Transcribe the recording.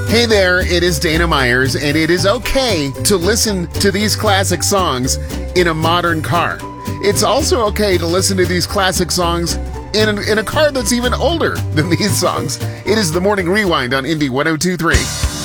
Hey there, it is Dana Myers, and it is okay to listen to these classic songs in a modern car. It's also okay to listen to these classic songs in a car that's even older than these songs. It is the Morning Rewind on Indie 102.3.